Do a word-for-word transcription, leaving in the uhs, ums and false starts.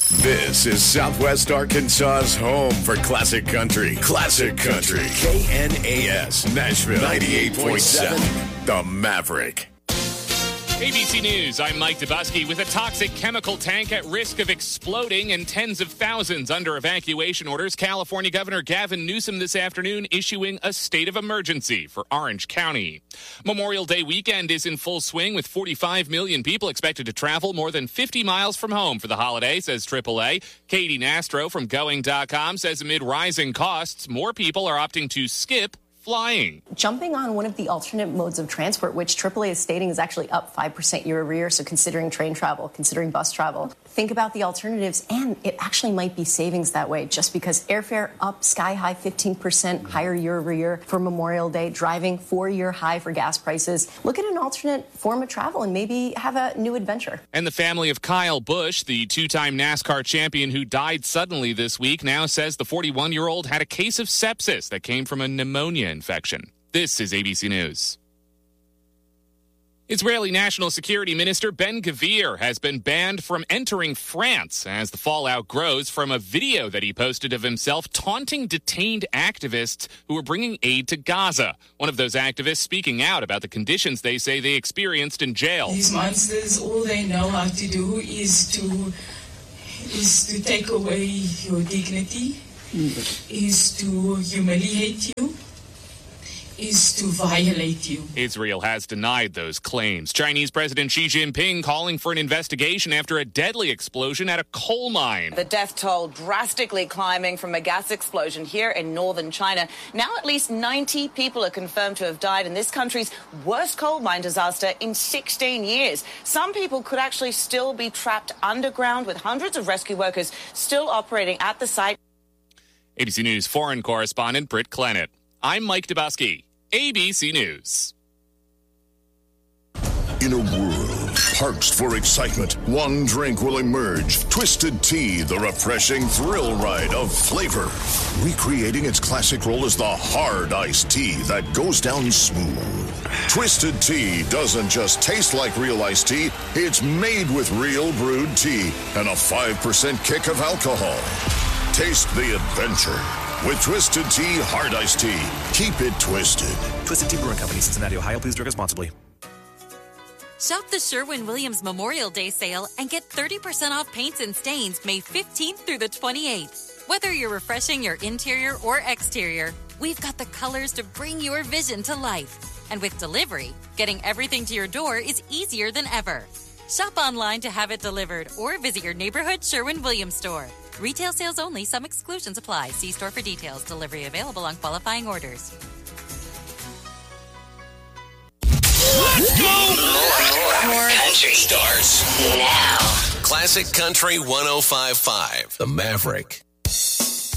This is Southwest Arkansas's home for classic country. Classic country. K N A S, Nashville, ninety-eight point seven, The Maverick. A B C News, I'm Mike Dubusky. With a toxic chemical tank at risk of exploding and tens of thousands under evacuation orders, California Governor Gavin Newsom this afternoon issuing a state of emergency for Orange County. Memorial Day weekend is in full swing with forty-five million people expected to travel more than fifty miles from home for the holiday, says triple A. Katie Nastro from Going dot com says amid rising costs, more people are opting to skip flying. Jumping on one of the alternate modes of transport, which triple A is stating is actually up five percent year over year. So considering train travel, considering bus travel, think about the alternatives, and it actually might be savings that way just because airfare up sky high fifteen percent higher year over year for Memorial Day, driving four year high for gas prices. Look at an alternate form of travel and maybe have a new adventure. And the family of Kyle Busch, the two-time NASCAR champion who died suddenly this week, now says the forty-one-year-old had a case of sepsis that came from a pneumonia infection. This is A B C News. Israeli National Security Minister Ben-Gvir has been banned from entering France as the fallout grows from a video that he posted of himself taunting detained activists who were bringing aid to Gaza. One of those activists speaking out about the conditions they say they experienced in jail. These monsters, all they know how to do is to is to take away your dignity, is to humiliate you, is to violate you. Israel has denied those claims. Chinese President Xi Jinping calling for an investigation after a deadly explosion at a coal mine. The death toll drastically climbing from a gas explosion here in northern China. Now at least ninety people are confirmed to have died in this country's worst coal mine disaster in sixteen years. Some people could actually still be trapped underground, with hundreds of rescue workers still operating at the site. A B C News foreign correspondent Britt Clennett. I'm Mike Dubusky. A B C News. In a world parched for excitement, one drink will emerge. Twisted Tea, the refreshing thrill ride of flavor. Recreating its classic role as the hard iced tea that goes down smooth. Twisted Tea doesn't just taste like real iced tea, it's made with real brewed tea and a five percent kick of alcohol. Taste the adventure with Twisted Tea Hard Iced Tea. Keep it twisted. Twisted Tea Brewing Company, Cincinnati, Ohio. Please drink responsibly. Shop the Sherwin-Williams Memorial Day sale and get thirty percent off paints and stains May fifteenth through the twenty-eighth. Whether you're refreshing your interior or exterior, we've got the colors to bring your vision to life. And with delivery, getting everything to your door is easier than ever. Shop online to have it delivered or visit your neighborhood Sherwin-Williams store. Retail sales only. Some exclusions apply. See store for details. Delivery available on qualifying orders. Let's go! More, more country starts now. Classic Country one oh five point five. The Maverick.